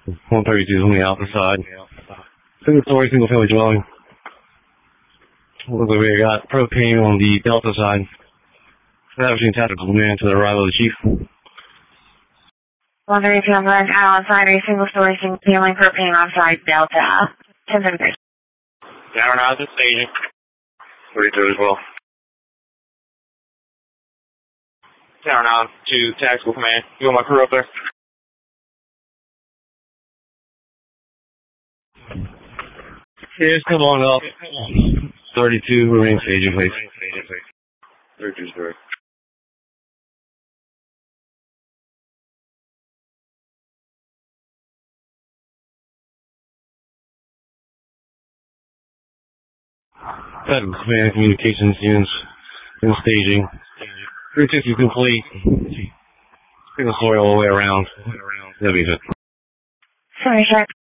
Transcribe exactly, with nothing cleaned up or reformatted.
one thirty-two is on the alpha side. Single story, single family dwelling. Looks like we got propane on the delta side. Establishing tactical command to the arrival of the chief. one thirty-two on the island side, a single story, single family propane on side delta. ten seventy-three. Tower now at the station. thirty-two as well. Tower now to tactical command. You want my crew up there? Yeah, it's come on up. thirty-two, remain staging, please. thirty-two story. Tactical command communications units in staging. three sixty complete. Single story all the way around. That'll be it. Sorry, sir.